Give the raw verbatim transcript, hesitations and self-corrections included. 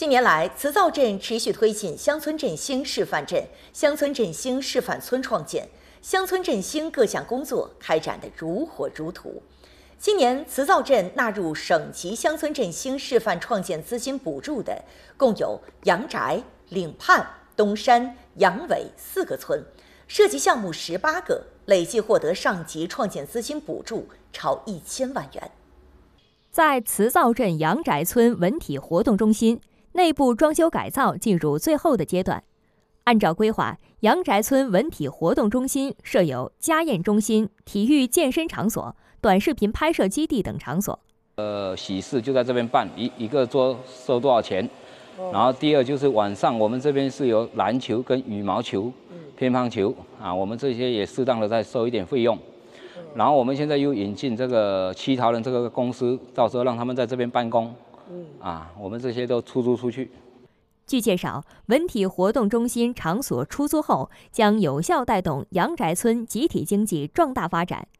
近年来，慈灶镇持续推进乡村振兴示范镇、乡村振兴示范村创建，乡村振兴各项工作开展得如火如荼。今年，慈灶镇纳入省级乡村振兴示范创建资金补助的，共有杨宅、岭畔、东山、杨尾四个村，涉及项目十八个，累计获得上级创建资金补助超一千万元。 在慈灶镇杨宅村文体活动中心，内部装修改造进入最后的阶段。按照规划，杨宅村文体活动中心设有家宴中心、体育健身场所、短视频拍摄基地等场所。 呃，喜事就在这边办，一一个桌收多少钱？然后第二就是晚上我们这边是有篮球跟羽毛球、乒乓球啊，我们这些也适当的再收一点费用。然后我们现在又引进这个七桃人这个公司，到时候让他们在这边办公。啊，我们这些都出租出去。 据介绍，文体活动中心场所出租后，将有效带动杨宅村集体经济壮大发展。